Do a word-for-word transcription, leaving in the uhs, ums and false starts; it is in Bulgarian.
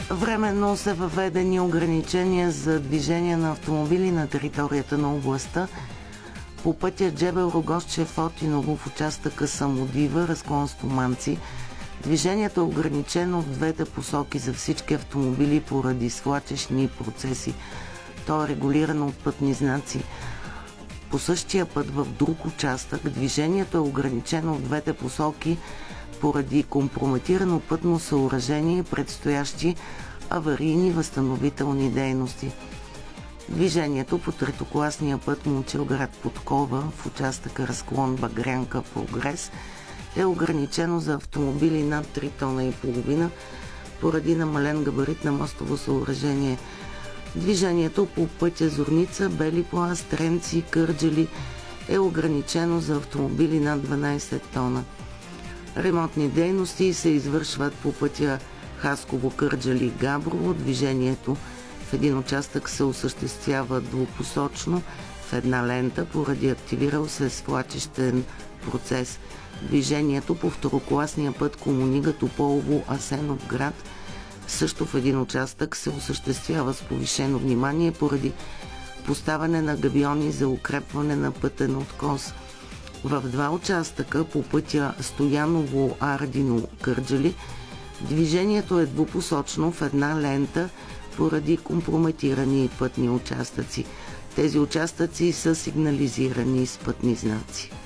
Временно са въведени ограничения за движение на автомобили на територията на областта по пътя Джебел Рогозче Фотиново в участъка Самодива, разклон Стоманци. Движението е ограничено в двете посоки за всички автомобили поради свлачищни процеси. То е регулирано от пътни знаци. По същия път в друг участък движението е ограничено в двете посоки поради компрометирано пътно съоръжение и предстоящи аварийни възстановителни дейности. Движението по третокласния път Момчилград Подкова в участъка разклон Багрянка Прогрес е ограничено за автомобили над три тона и половина поради намален габарит на мостово съоръжение. Движението по пътя Зорница, Бели план, Стренци, Кърджали е ограничено за автомобили над дванайсет тона. Ремонтни дейности се извършват по пътя Хасково, Кърджали, Габрово. Движението в един участък се осъществява двупосочно в една лента поради активирал се свлачищен процес. Движението по второкласния път Комунига, Тополово, Асеновград също в един участък се осъществява с повишено внимание поради поставяне на габиони за укрепване на пътен откос. В два участъка по пътя Стояново, Ардино, Кърджали движението е двупосочно в една лента поради компрометирани пътни участъци. Тези участъци са сигнализирани с пътни знаци.